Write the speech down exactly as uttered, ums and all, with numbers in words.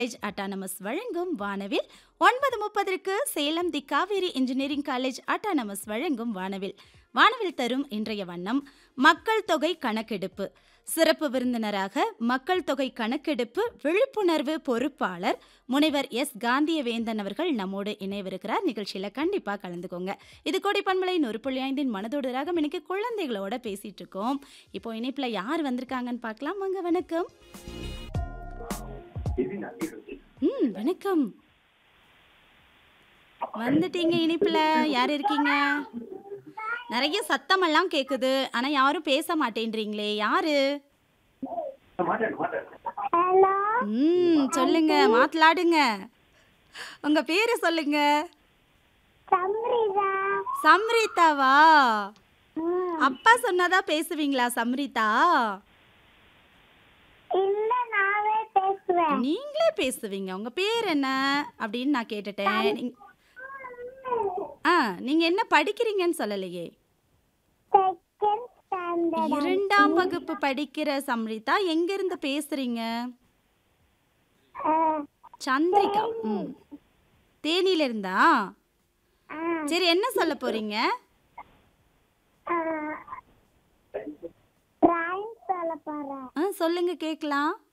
College autonomous வழங்கும் வானவில் ஒன்பது முப்பதற்கு சேலம் தி காவேரி இன்ஜினியரிங் காலேஜ் அட்டானமஸ் வழங்கும் வானவில் வானவில் தரும் இன்றைய வண்ணம் மக்கள் தொகை கணக்கெடுப்பு. சிறப்பு விருந்தினராக மக்கள் தொகை கணக்கெடுப்பு விழிப்புணர்வு பொறுப்பாளர் முனைவர் எஸ் காந்தியவேந்தன் அவர்கள் நம்மோடு இணைவிருக்கிறார். நிகழ்ச்சியில கண்டிப்பா கலந்துக்கோங்க. இது கோடி பண்பலை நூறு புள்ளி ஐந்தின் மனதோடு ராகம். இன்னைக்கு குழந்தைகளோட பேசிட்டு இருக்கோம். இப்போ இணைப்புல யார் வந்திருக்காங்கன்னு பார்க்கலாம். வாங்க. வணக்கம். ம் வணக்கம். வந்துட்டீங்க இணைப்புல. யார் இருக்கீங்க? நிறைய சத்தமெல்லாம் கேக்குது. ஆனா யாரும் பேச மாட்டேன்றீங்களே, யாரு? ஹலோ ம் சொல்லுங்க, மாத்தலாடுங்க. உங்க பேரு சொல்லுங்க. சம்ரிதா. சம்ரிதாவா? ம். அப்பா சொன்னாதான் பேசுவீங்களா சம்ரிதா? இல்ல நானே பேசுவேன். நீங்களே பேசுவீங்க. உங்க பேர் என்ன அப்படின்னு நான் கேட்டுட்டேன். நீங்க- ஆ நீங்க என்ன படிக்கிறீங்கன்னு சொல்லலையே. Second standard. இரண்டாம் வகுப்பு படிக்கிற சம்ரிதா. எங்க இருந்து பேசுறீங்க? சந்திரிகா. ம் தேனியில இருந்தா? சரி, என்ன சொல்ல போறீங்க? ரைம் சொல்ல போறேன். ஆ சொல்லுங்க கேக்கலாம்.